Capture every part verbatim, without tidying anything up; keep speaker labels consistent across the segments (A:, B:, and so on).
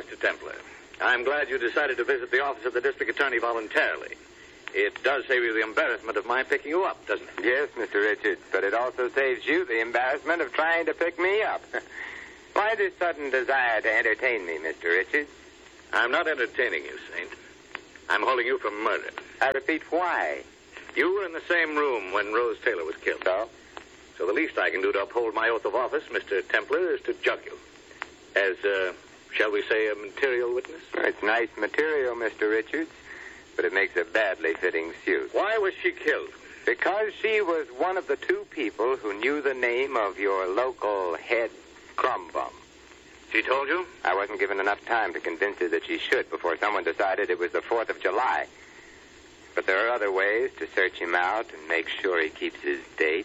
A: Mister Templar. I'm glad you decided to visit the office of the district attorney voluntarily. It does save you the embarrassment of my picking you up, doesn't it?
B: Yes, Mister Richards, but it also saves you the embarrassment of trying to pick me up. Why this sudden desire to entertain me, Mister Richards?
A: I'm not entertaining you, Saint. I'm holding you for murder.
B: I repeat, why?
A: You were in the same room when Rose Taylor was killed.
B: So?
A: So the least I can do to uphold my oath of office, Mister Templar, is to jug you. As, uh, shall we say, a material witness?
B: It's nice material, Mister Richards, but it makes a badly fitting suit.
A: Why was she killed?
B: Because she was one of the two people who knew the name of your local head crumb bum.
A: She told you?
B: I wasn't given enough time to convince her that she should before someone decided it was the fourth of July. But there are other ways to search him out and make sure he keeps his date.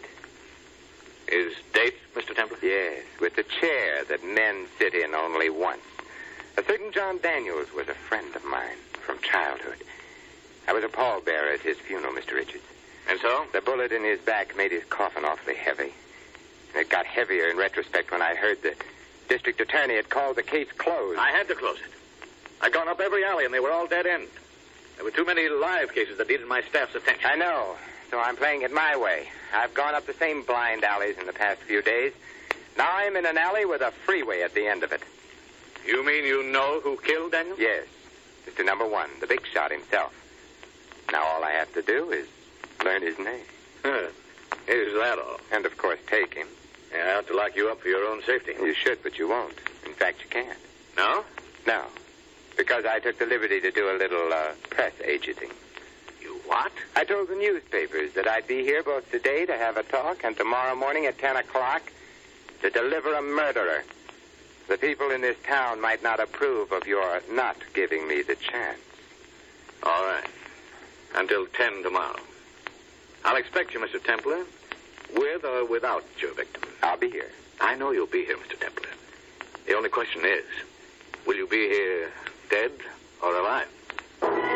A: His date, Mister Templar?
B: Yes, with the chair that men sit in only once. A certain John Daniels was a friend of mine from childhood. I was a pallbearer at his funeral, Mister Richards.
A: And so?
B: The bullet in his back made his coffin awfully heavy. And it got heavier in retrospect when I heard the district attorney had called the case closed.
A: I had to close it. I'd gone up every alley, and they were all dead end. There were too many live cases that needed my staff's attention.
B: I know, so I'm playing it my way. I've gone up the same blind alleys in the past few days. Now I'm in an alley with a freeway at the end of it.
A: You mean you know who killed Daniel?
B: Yes, Mister Number One, the big shot himself. Now all I have to do is learn his name.
A: Huh. Is that all?
B: And, of course, take him.
A: Yeah, I have to lock you up for your own safety.
B: You should, but you won't. In fact, you can't.
A: No?
B: No, because I took the liberty to do a little uh, press agenting.
A: You what?
B: I told the newspapers that I'd be here both today to have a talk and tomorrow morning at ten o'clock to deliver a murderer. The people in this town might not approve of your not giving me the chance.
A: All right. Until ten tomorrow. I'll expect you, Mister Templar, with or without your victim.
B: I'll be here.
A: I know you'll be here, Mister Templar. The only question is, will you be here dead or alive?